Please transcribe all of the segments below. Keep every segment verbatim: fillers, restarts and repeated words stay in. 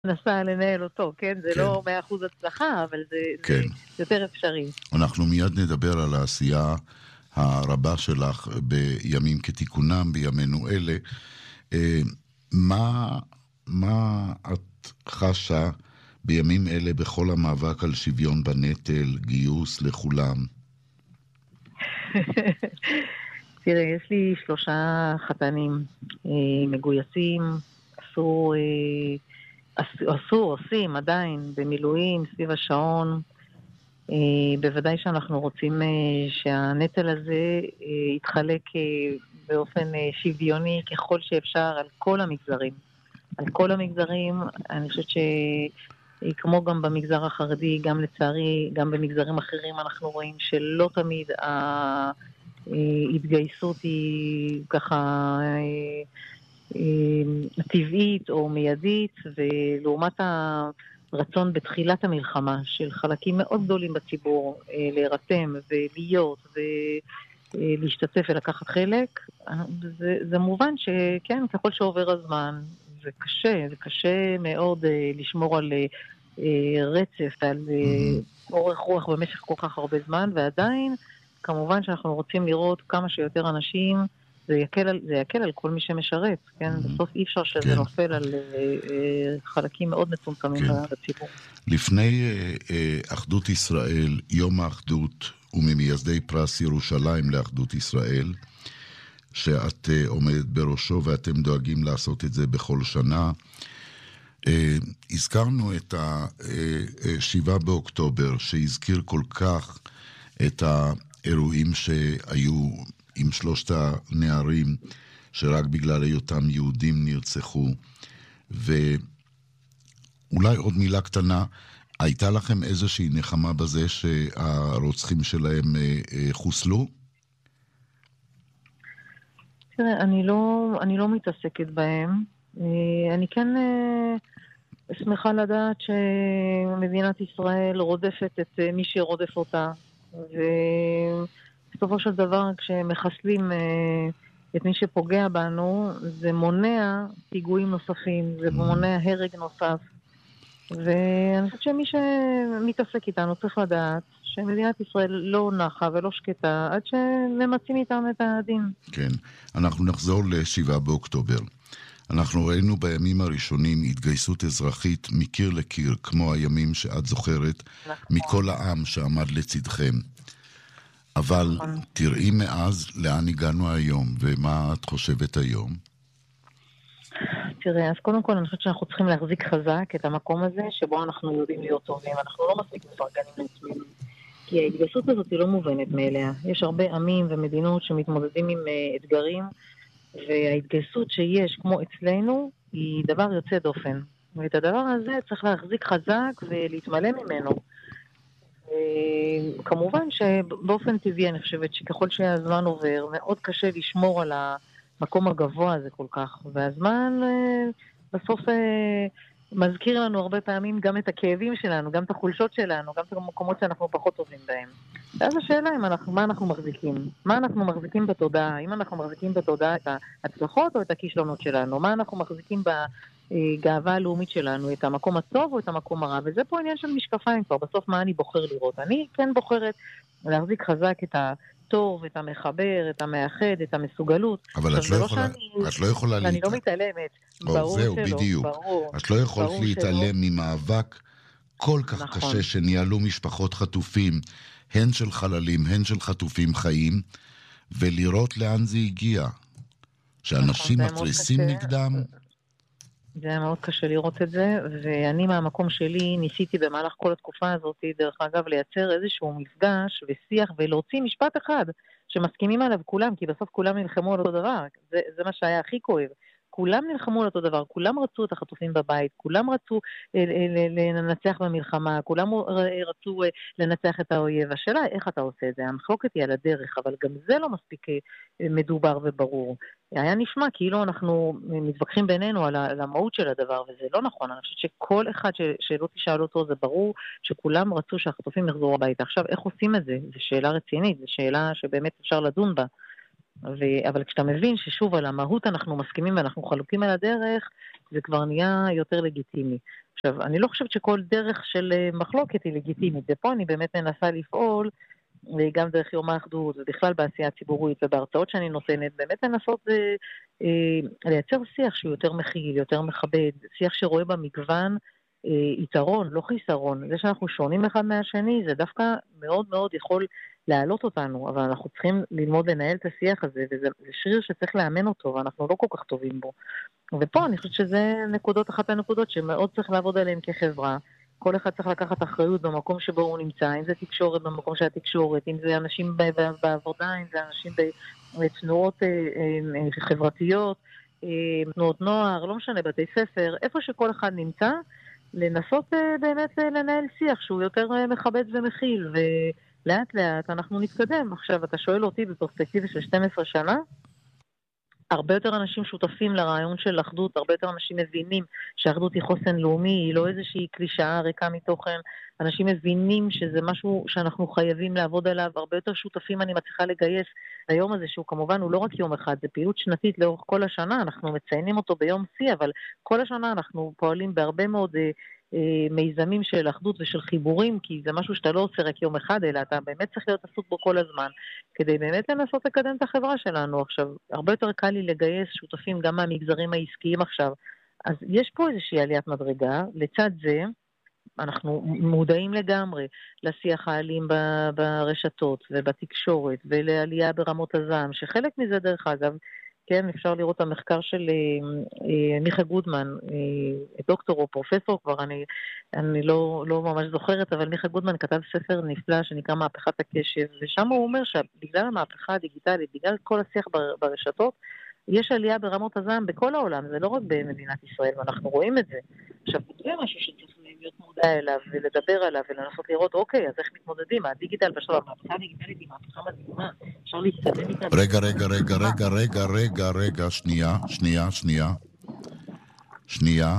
נסה לנהל אותו, כן? זה כן. לא מאה אחוז הצלחה, אבל זה, כן. זה יותר אפשרי. אנחנו מיד נדבר על העשייה הרבה שלך בימים כתיקונם, בימינו אלה. אה, מה, מה את חשה בימים אלה בכל המאבק על שוויון בנטל, גיוס לכולם? תראה, יש לי שלושה חתנים אה, מגויסים, עשו, אה, עשו, עשו, עושים עדיין במילואים סביב השעון. אה, בוודאי שאנחנו רוצים אה, שהנטל הזה אה, יתחלק אה, באופן אה, שוויוני ככל שאפשר על כל המגזרים. על כל המגזרים, אני חושבת ש... כמו גם במגזר החרדי, גם לצערי, גם במגזרים אחרים אנחנו רואים שלא תמיד ההתגייסות היא ככה טבעית או מיידית, ולעומת הרצון בתחילת המלחמה של חלקים מאוד גדולים בציבור להירתם ולהיות ולהשתתף ולקחת חלק, זה, זה מובן שכן, ככל שעובר הזמן, זה קשה, זה קשה מאוד לשמור על רצף, על אורך רוח במשך כל כך הרבה זמן, ועדיין, כמובן שאנחנו רוצים לראות כמה שיותר אנשים, זה יקל על, זה יקל על כל מי שמשרת, כן? בסוף אי אפשר שזה נופל על חלקים מאוד מצומצמים בציבור. לפני אחדות ישראל, יום האחדות, וממייסדי פרס ירושלים לאחדות ישראל, שאת עומדת בראשו ואתם דואגים לעשות את זה בכל שנה, הזכרנו את השבעה באוקטובר, שהזכיר כל כך את האירועים שהיו עם שלושת הנערים, שרק בגלל היותם יהודים נרצחו. ואולי עוד מילה קטנה, הייתה לכם איזושהי נחמה בזה שהרוצחים שלהם חוסלו? תראה, אני לא, אני לא מתעסקת בהם. אני כן שמחה לדעת שמדינת ישראל רודפת את מי שרודף אותה. ובסופו של דבר, כשמחסלים את מי שפוגע בנו, זה מונע פיגועים נוספים, זה מונע הרג נוסף. ואני חושבת שמי שמתעסק איתנו צריך לדעת שמדינת ישראל לא נחה ולא שקטה עד שממצים איתם את הדין. כן, אנחנו נחזור לשבעה באוקטובר. אנחנו ראינו בימים הראשונים התגייסות אזרחית מקיר לקיר, כמו הימים שאת זוכרת, נכון. מכל העם שעמד לצדכם. אבל נכון. תראי מאז לאן הגענו היום, ומה את חושבת היום? תראה, אז קודם כל אני חושבת שאנחנו צריכים להחזיק חזק את המקום הזה שבו אנחנו יודעים להיות טובים. אנחנו לא מספיק מפרגנים לעצמנו. כי ההתגייסות הזאת היא לא מובנת מאליה. יש הרבה עמים ומדינות שמתמודדים עם אתגרים, וההתגייסות שיש כמו אצלנו היא דבר יוצא דופן. ואת הדבר הזה צריך להחזיק חזק ולהתמלא ממנו. כמובן שבאופן טבעי אני חושבת שככל שהזמן עובר מאוד קשה לשמור על המקום הגבוה הזה כל כך, והזמן בסוף מזכיר לנו הרבה פעמים גם את הכאבים שלנו, גם את החולשות שלנו, גם את המקומות שאנחנו פחות טובים בהם. ואז השאלה היא מה אנחנו מחזיקים, מה אנחנו מחזיקים בתודעה, אם אנחנו מחזיקים בתודעה את ההצלחות או את הכישלונות שלנו, מה אנחנו מחזיקים בגאווה הלאומית שלנו, את המקום הטוב או את המקום הרע, וזה פה עניין של משקפיים כבר, בסוף מה אני בוחר לראות. אני כן בוחרת להחזיק חזק את הטוב, את המחבר, את המאחד, את המסוגלות. אבל את לא יכולה, את לא יכולה להתעלם. אני לא מתעלמת, ברור זהו, שלא, בדיוק. ברור. את לא יכולת להתעלם ממאבק כל כך נכון. קשה שניהלו משפחות חטופים, הן של חללים, הן של חטופים חיים, ולראות לאן זה הגיע. שאנשים נכון, מתריסים נגדם. זה היה מאוד קשה לראות את זה, ואני מהמקום שלי ניסיתי במהלך כל התקופה הזאת, דרך אגב, לייצר איזשהו מפגש ושיח ולהוציא משפט אחד שמסכימים עליו כולם, כי בסוף כולם נלחמו על אותו דבר. זה, זה מה שהיה הכי כואב. כולם נלחמו על אותו דבר, כולם רצו את החטופים בבית, כולם רצו לנצח במלחמה, כולם רצו לנצח את האויב. השאלה איך אתה עושה את זה? המחלוקת היא על הדרך, אבל גם זה לא מספיק מדובר וברור. היה נשמע כאילו אנחנו מתווכחים בינינו על המהות של הדבר, וזה לא נכון. אני חושבת שכל אחד שלא תשאל אותו, זה ברור שכולם רצו שהחטופים יחזרו הביתה. עכשיו, איך עושים את זה? זו שאלה רצינית, זו שאלה שבאמת אפשר לדון בה. ו... אבל כשאתה מבין ששוב על המהות אנחנו מסכימים ואנחנו חלוקים על הדרך, זה כבר נהיה יותר לגיטימי. עכשיו, אני לא חושבת שכל דרך של מחלוקת היא לגיטימית, ופה אני באמת מנסה לפעול, גם דרך יום האחדות, ובכלל בעשייה הציבורית ובהרצאות שאני נותנת, באמת לנסות אה, אה, לייצר שיח שהוא יותר מכיל, יותר מכבד, שיח שרואה במגוון אה, יתרון, לא חיסרון. זה שאנחנו שונים אחד מהשני, זה דווקא מאוד מאוד יכול להעלות אותנו, אבל אנחנו צריכים ללמוד לנהל את השיח הזה, וזה שריר שצריך לאמן אותו, ואנחנו לא כל כך טובים בו. ופה אני חושבת שזה נקודות, אחת הנקודות שמאוד צריך לעבוד עליהן כחברה. כל אחד צריך לקחת אחריות במקום שבו הוא נמצא, אם זה תקשורת במקום של התקשורת, אם זה אנשים בעבודה, אם זה אנשים בתנועות חברתיות, תנועות נוער, לא משנה, בתי ספר, איפה שכל אחד נמצא, לנסות באמת לנהל שיח שהוא יותר מכבד ומכיל, ולאט לאט אנחנו נתקדם. עכשיו, אתה שואל אותי בפרספקטיבה של שתים עשרה שנה, הרבה יותר אנשים שותפים לרעיון של אחדות, הרבה יותר אנשים מבינים שהאחדות היא חוסן לאומי, היא לא איזושהי קלישאה ריקה מתוכן, אנשים מבינים שזה משהו שאנחנו חייבים לעבוד עליו, הרבה יותר שותפים אני מצליחה לגייס היום הזה, שהוא כמובן הוא לא רק יום אחד, זה פעילות שנתית לאורך כל השנה, אנחנו מציינים אותו ביום שיא, אבל כל השנה אנחנו פועלים בהרבה מאוד מיזמים של אחדות ושל חיבורים, כי זה משהו שאתה לא עושה רק יום אחד, אלא אתה באמת צריך להיות עסוק בו כל הזמן, כדי באמת לנסות לקדם את החברה שלנו. עכשיו, הרבה יותר קל לי לגייס שותפים גם מהמגזרים העסקיים עכשיו, אז יש פה איזושהי עליית מדרגה, לצד זה, אנחנו מודעים לגמרי לשיח העלים ברשתות ובתקשורת, ולעלייה ברמות הזעם, שחלק מזה דרך אגב, כן, אפשר לראות את המחקר של מיכה גודמן, דוקטור או פרופסור, כבר אני, אני לא, לא ממש זוכרת, אבל מיכה גודמן כתב ספר נפלא שנקרא מהפכת הקשב, ושם הוא אומר שבגלל המהפכה הדיגיטלית, בגלל כל השיח ברשתות, יש עלייה ברמות הזעם בכל העולם, זה לא רק במדינת ישראל, ואנחנו רואים את זה. עכשיו, זה משהו שצריך להיות מודע אליו ולדבר עליו ולנסות לראות, אוקיי, אז איך מתמודדים? הדיגיטל בשביל המהפכה הדיגיטלית היא מהפכה מדהימה, אפשר להתקדם איתה. רגע, רגע, רגע, רגע, רגע, רגע, רגע, שנייה, שנייה, שנייה, שנייה.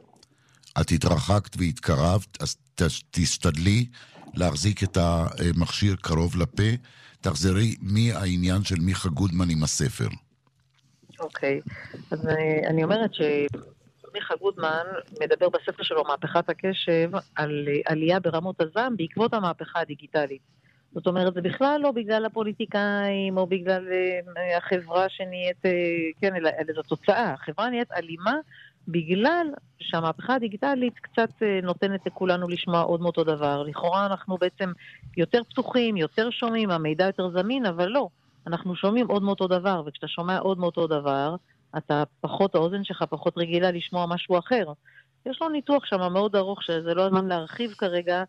את התרחקת והתקרבת, אז תשתדלי להחזיק את המכשיר קרוב לפה, תחזרי מהעניין של מיכה גודמן עם הספר. אוקיי, אז אני, אני אומרת שמיכה גודמן מדבר בספר שלו מהפכת הקשב על עלייה ברמות הזעם בעקבות המהפכה הדיגיטלית. זאת אומרת, זה בכלל לא בגלל הפוליטיקאים או בגלל החברה שנהיית, כן, אלא, אלא זו תוצאה. החברה נהיית אלימה בגלל שהמהפכה הדיגיטלית קצת נותנת לכולנו לשמוע עוד מאותו דבר. לכאורה אנחנו בעצם יותר פתוחים, יותר שומעים, המידע יותר זמין, אבל לא. אנחנו שומעים עוד מאותו דבר, וכשאתה שומע עוד מאותו דבר, אתה פחות, האוזן שלך פחות רגילה לשמוע משהו אחר. יש לו ניתוח שם מאוד ארוך, שזה לא הזמן להרחיב כרגע,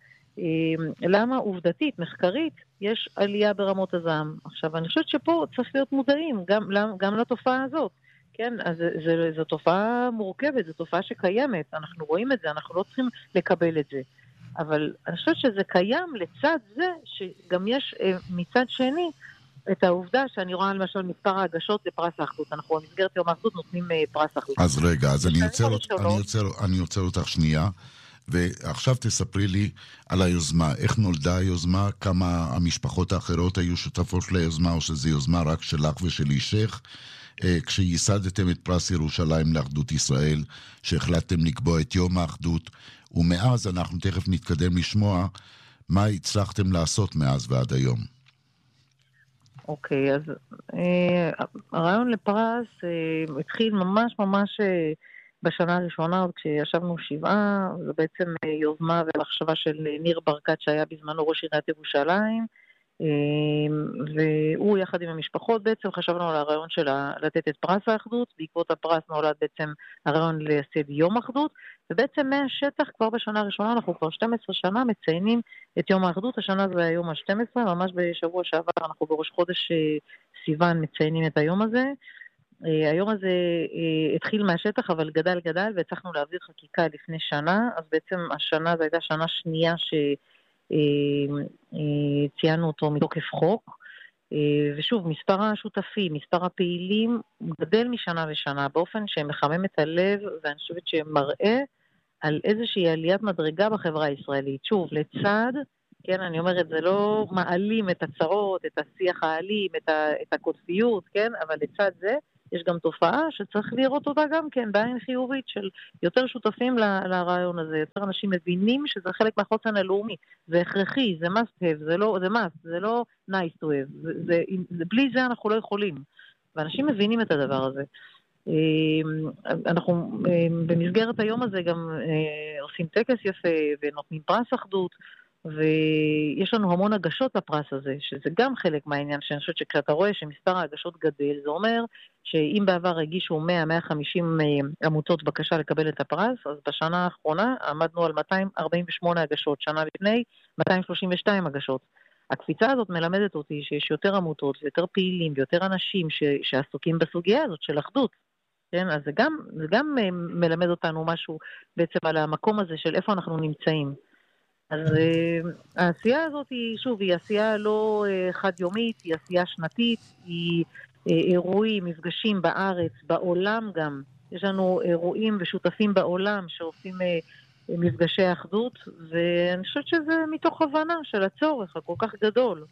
למה עובדתית, מחקרית, יש עלייה ברמות הזעם. עכשיו, אני חושבת שפה צריך להיות מודעים, גם, גם לתופעה הזאת. כן, אז זה, זה, זו תופעה מורכבת, זו תופעה שקיימת, אנחנו רואים את זה, אנחנו לא צריכים לקבל את זה. אבל אני חושבת שזה קיים לצד זה, שגם יש מצד שני, את העובדה שאני רואה למשל מספר ההגשות לפרס האחדות. אנחנו במסגרת יום האחדות נותנים פרס האחדות. אז רגע, אז אני יוצר, אני יוצר, אני יוצר אותך שנייה, ועכשיו תספרי לי על היוזמה. איך נולדה היוזמה? כמה המשפחות האחרות היו שותפות ליוזמה, או שזו יוזמה רק שלך ושל אישך? כשייסדתם את פרס ירושלים לאחדות ישראל, שהחלטתם לקבוע את יום האחדות, ומאז אנחנו תכף נתקדם לשמוע מה הצלחתם לעשות מאז ועד היום. אוקיי, אז אה, הרעיון לפרס אה, התחיל ממש ממש אה, בשנה הראשונה, עוד כשישבנו שבעה, זה בעצם אה, יוזמה ומחשבה של ניר ברקת שהיה בזמנו ראש עיריית ירושלים, אה, והוא יחד עם המשפחות בעצם חשבנו על הרעיון של לתת את פרס האחדות, בעקבות הפרס נולד בעצם הרעיון לייסד יום האחדות, ובעצם מהשטח כבר בשנה הראשונה, אנחנו כבר שתים עשרה שנה מציינים את יום האחדות, השנה זה היום ה-שתים עשרה, ממש בשבוע שעבר אנחנו בראש חודש סיוון מציינים את היום הזה. היום הזה התחיל מהשטח אבל גדל גדל והצלחנו להעביר חקיקה לפני שנה, אז בעצם השנה זו הייתה שנה שנייה שציינו אותו מתוקף חוק, ושוב, מספר השותפים, מספר הפעילים גדל משנה לשנה באופן שמחמם את הלב, ואני חושבת שמראה על איזושהי עליית מדרגה בחברה הישראלית. שוב, לצד כן, אני אומרת, זה לא מעלים את הצרות, את השיח העלים, את, ה, את הקוטביות, כן, אבל לצד זה יש גם תופעה שצריך לראות אותה גם כן בעין חיובית של יותר שותפים ל, לרעיון הזה, יותר אנשים מבינים שזה חלק מהחוסן הלאומי, זה הכרחי, זה must have, זה לא, זה must, זה לא nice to have, זה, זה, זה, בלי זה אנחנו לא יכולים, ואנשים מבינים את הדבר הזה. אנחנו במסגרת היום הזה גם עושים טקס יפה ונותנים פרס אחדות, ויש לנו המון הגשות לפרס הזה, שזה גם חלק מהעניין, שאני חושבת שכשאתה רואה שמספר ההגשות גדל, זה אומר שאם בעבר הגישו מאה עד מאה וחמישים עמותות בקשה לקבל את הפרס, אז בשנה האחרונה עמדנו על מאתיים ארבעים ושמונה הגשות, שנה לפני מאתיים שלושים ושתיים הגשות. הקפיצה הזאת מלמדת אותי שיש יותר עמותות ויותר פעילים ויותר אנשים ש, שעסוקים בסוגיה הזאת של אחדות. כן, אז זה גם, זה גם מלמד אותנו משהו בעצם על המקום הזה של איפה אנחנו נמצאים. אז העשייה הזאת היא, שוב, היא עשייה לא חד-יומית, היא עשייה שנתית, היא אירועים, מפגשים בארץ, בעולם גם. יש לנו אירועים ושותפים בעולם שעושים מפגשי אחדות, ואני חושבת שזה מתוך הבנה של הצורך הכל כך גדול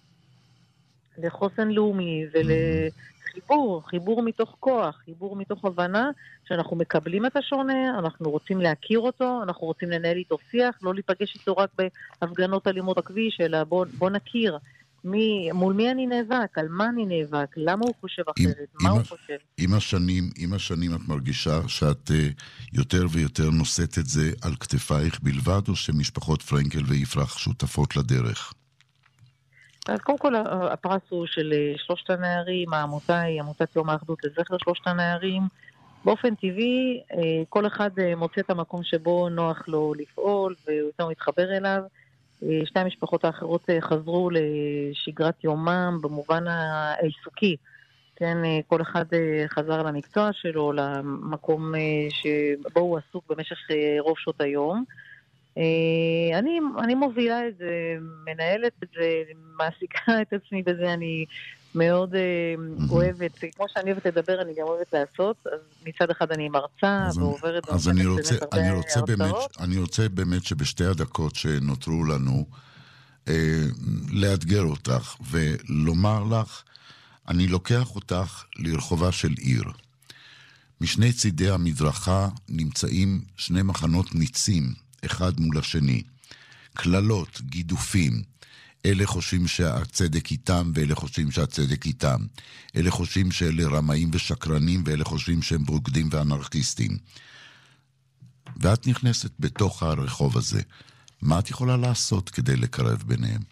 לחוסן לאומי ולחיבור, חיבור מתוך כוח, חיבור מתוך הבנה שאנחנו מקבלים את השונה, אנחנו רוצים להכיר אותו, אנחנו רוצים לנהל איתו שיח, לא להיפגש איתו רק בהפגנות אלימות הכביש, אלא בוא, בוא נכיר מי, מול מי אני נאבק, על מה אני נאבק, למה הוא חושב אחרת, עם, מה עם הוא הש... חושב. עם השנים, עם השנים את מרגישה שאת uh, יותר ויותר נושאת את זה על כתפייך בלבד, או שמשפחות פרנקל ויפרח שותפות לדרך? אז קודם כל הפרס הוא של שלושת הנערים, העמותה היא עמותת יום האחדות לזכר שלושת הנערים. באופן טבעי כל אחד מוצא את המקום שבו נוח לו לפעול ויותר מתחבר אליו. שתי המשפחות האחרות חזרו לשגרת יומם במובן העיסוקי. כן, כל אחד חזר למקצוע שלו, למקום שבו הוא עסוק במשך רוב שעות היום. אני, אני מובילה את זה, מנהלת את זה, מעסיקה את עצמי בזה, אני מאוד אוהבת, כמו שאני אוהבת לדבר, אני גם אוהבת לעשות, אז מצד אחד אני מרצה ועוברת... אז אני רוצה, אני רוצה באמת, אני רוצה באמת שבשתי הדקות שנותרו לנו, לאתגר אותך ולומר לך, אני לוקח אותך לרחובה של עיר. משני צידי המדרכה נמצאים שני מחנות ניצים, אחד מול השני. כללות, גידופים. אלה חושבים שהצדק איתם, ואלה חושבים שהצדק איתם. אלה חושבים שאלה רמאים ושקרנים, ואלה חושבים שהם ברוקדים ואנרכיסטים. ואת נכנסת בתוך הרחוב הזה. מה את יכולה לעשות כדי לקרב ביניהם?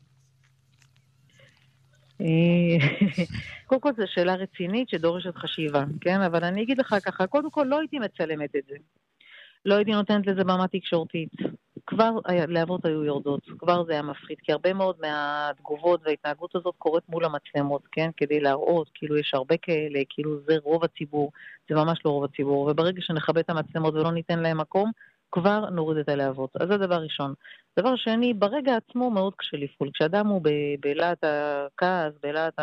קודם כל זו שאלה רצינית שדורשת חשיבה, כן? אבל אני אגיד לך ככה, קודם כל לא הייתי מצלמת את זה. לא הייתי נותנת לזה במה תקשורתית. כבר להבות היו יורדות, כבר זה היה מפחיד, כי הרבה מאוד מהתגובות וההתנהגות הזאת קורית מול המצלמות, כן? כדי להראות, כאילו יש הרבה כאלה, כאילו זה רוב הציבור, זה ממש לא רוב הציבור, וברגע שנחבא את המצלמות ולא ניתן להם מקום, כבר נוריד את הלהבות. אז זה דבר ראשון. דבר שני, ברגע עצמו מאוד קשה לפעול. כשאדם הוא בלהט הכעס, בלהט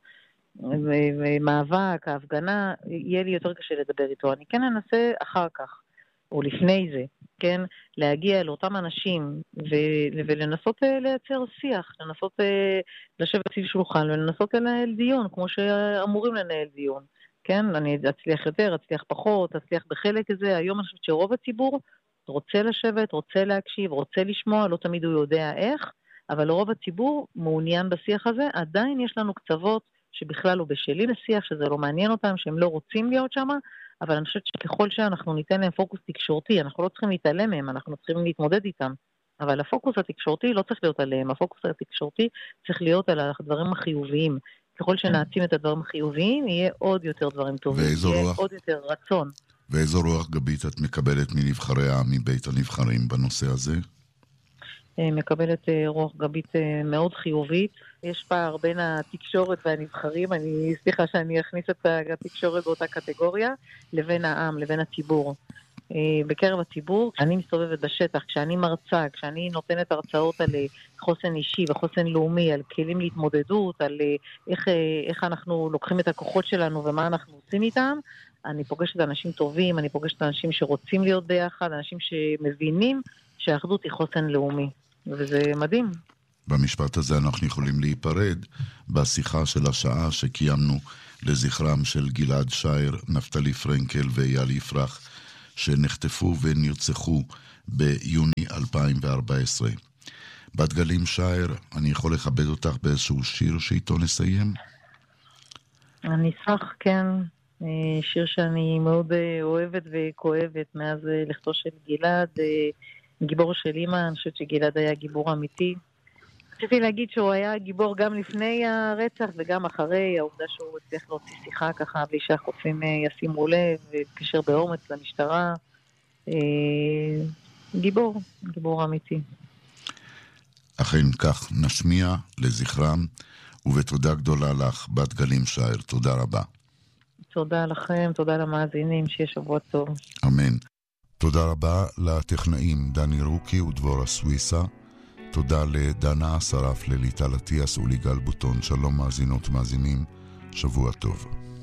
המאבק, ההפגנה, יהיה לי יותר קשה לדבר איתו. אני כן אנסה אחר כך, או לפני זה, כן, להגיע לאותם אנשים ו- ולנסות לייצר שיח, לנסות לשבת סביב שולחן ולנסות לנהל דיון, כמו שאמורים לנהל דיון. כן, אני אצליח יותר, אצליח פחות, אצליח בחלק הזה. היום אני חושבת שרוב הציבור רוצה לשבת, רוצה להקשיב, רוצה לשמוע, לא תמיד הוא יודע איך, אבל רוב הציבור מעוניין בשיח הזה. עדיין יש לנו קצוות שבכלל לא בשלים לשיח, שזה לא מעניין אותם, שהם לא רוצים להיות שם, אבל אני חושבת שככל שאנחנו ניתן להם פוקוס תקשורתי, אנחנו לא צריכים להתעלם מהם, אנחנו צריכים להתמודד איתם. אבל הפוקוס התקשורתי לא צריך להיות עליהם, הפוקוס התקשורתי צריך להיות על הדברים החיוביים. ככל שנעצים את הדברים החיוביים, יהיה עוד יותר דברים טובים, יהיה רוח, עוד יותר רצון. ואיזו רוח גבית את מקבלת מנבחרי העם, מבית הנבחרים בנושא הזה? מקבלת רוח גבית מאוד חיובית. יש פער בין התקשורת והנבחרים, אני סליחה שאני אכניס את התקשורת באותה קטגוריה, לבין העם, לבין הציבור. בקרב הציבור, כשאני מסתובבת בשטח, כשאני מרצה, כשאני נותנת הרצאות על חוסן אישי וחוסן לאומי, על כלים להתמודדות, על איך, איך אנחנו לוקחים את הכוחות שלנו ומה אנחנו עושים איתם, אני פוגשת אנשים טובים, אני פוגשת אנשים שרוצים להיות ביחד, אנשים שמבינים שהאחדות היא חוסן לאומי, וזה מדהים. במשפט הזה אנחנו יכולים להיפרד בשיחה של השעה שקיימנו לזכרם של גלעד שייר, נפתלי פרנקל ואייל יפרח, שנחטפו ונרצחו ביוני אלפיים וארבע עשרה. בת גלים שייר, אני יכול לכבד אותך באיזשהו שיר שאיתו נסיים? אני אשמח, כן. שיר שאני מאוד אוהבת וכואבת מאז לכתו של גלעד, גיבור של אמא. אני חושבת שגלעד היה גיבור אמיתי. רציתי להגיד שהוא היה גיבור גם לפני הרצח וגם אחרי, העובדה שהוא הצליח להוציא שיחה ככה בלי שהחוטפים ישימו לב והתקשר באומץ למשטרה. גיבור, גיבור אמיתי. אכן כך נשמיע לזכרם, ובתודה גדולה לך, בת גלים שייר. תודה רבה. תודה לכם, תודה למאזינים, שיהיה שבוע טוב. אמן. תודה רבה לטכנאים דני רוקי ודבורה סוויסה. תודה לדנה שרף, לליטל אטיאס וליגל בוטון. שלום מאזינות ומאזינים, שבוע טוב.